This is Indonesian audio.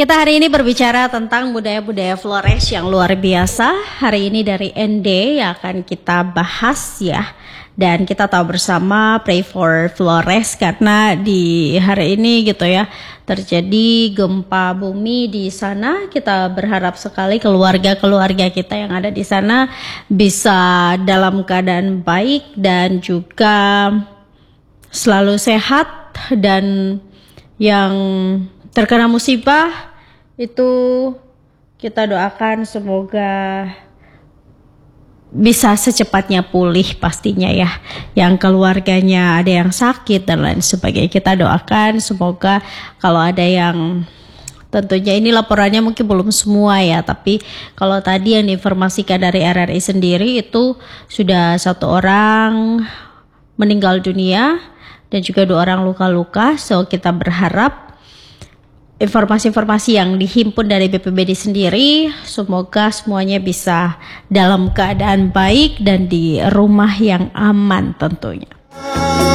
Kita hari ini berbicara tentang budaya-budaya Flores yang luar biasa. Hari ini dari ND yang akan kita bahas ya. Dan kita tahu bersama Pray for Flores karena di hari ini gitu ya terjadi gempa bumi di sana. Kita berharap sekali keluarga-keluarga kita yang ada di sana bisa dalam keadaan baik dan juga selalu sehat, dan yang terkena musibah itu kita doakan semoga bisa secepatnya pulih pastinya ya. Yang keluarganya ada yang sakit dan lain sebagainya, kita doakan semoga. Kalau ada yang, tentunya ini laporannya mungkin belum semua ya, tapi kalau tadi yang diinformasikan dari RRI sendiri itu sudah 1 orang meninggal dunia dan juga 2 orang luka-luka. So kita berharap informasi-informasi yang dihimpun dari BPBD sendiri semoga semuanya bisa dalam keadaan baik dan di rumah yang aman tentunya.